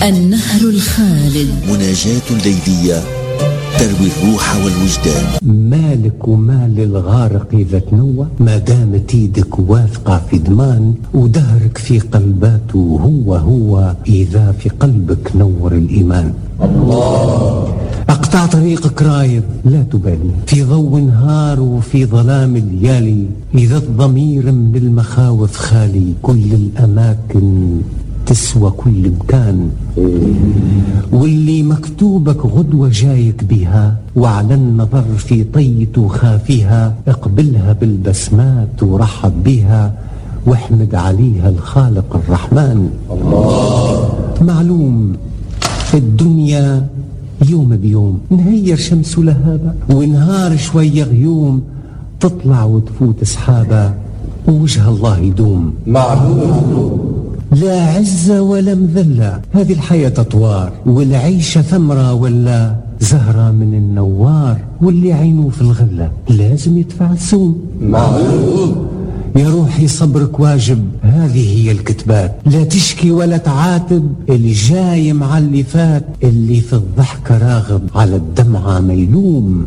النهر الخالد، مناجاة ليلية تروي الروح والوجدان. مالك ومال الغارق إذا تنوى، ما دامت ايدك واثقة في ضمان، ودهرك في قلباته هو إذا في قلبك نور الإيمان. الله أقطع طريقك رايض لا تبالي، في ضوء نهار وفي ظلام الليالي، إذا الضمير من المخاوف خالي، كل الأماكن تسوى كل مكان، واللي مكتوبك غدوة جايك بها، وعلى النظر في طيت خافها، اقبلها بالبسمات ورحب بها، واحمد عليها الخالق الرحمن. الله معلوم الدنيا يوم بيوم، نهير شمس لهابة ونهار شوية غيوم، تطلع وتفوت سحابة ووجه الله يدوم. معلوم لا عزة ولا مذلة، هذه الحياة أطوار، والعيشة ثمرة ولا زهرة من النوار، واللي عينه في الغلة لازم يدفع السوم. معلوم يا روحي صبرك واجب، هذه هي الكتبات، لا تشكي ولا تعاتب، اللي جاي مع اللي فات، اللي في الضحك راغب على الدمعة ميلوم.